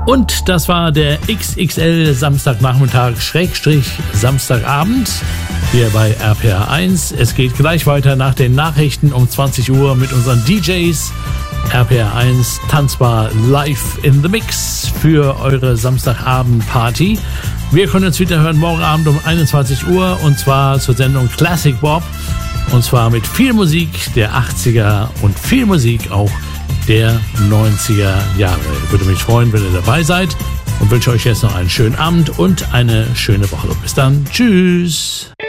Und das war der XXL Samstagnachmittag / Samstagabend hier bei RPR 1. Es geht gleich weiter nach den Nachrichten um 20 Uhr mit unseren DJs. RPR 1 tanzbar live in the mix für eure Samstagabend-Party. Wir können uns wieder hören morgen Abend um 21 Uhr und zwar zur Sendung Classic Bob. Und zwar mit viel Musik der 80er und viel Musik auch der 90er Jahre. Ich würde mich freuen, wenn ihr dabei seid und wünsche euch jetzt noch einen schönen Abend und eine schöne Woche. Bis dann. Tschüss.